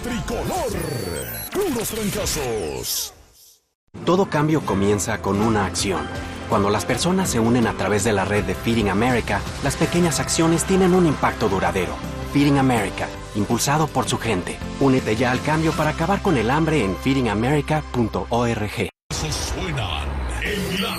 Tricolor. Puros trancazos. Todo cambio comienza con una acción. Cuando las personas se unen a través de la red de Feeding America, las pequeñas acciones tienen un impacto duradero. Feeding America, impulsado por su gente. Únete ya al cambio para acabar con el hambre en feedingamerica.org. Suenan en la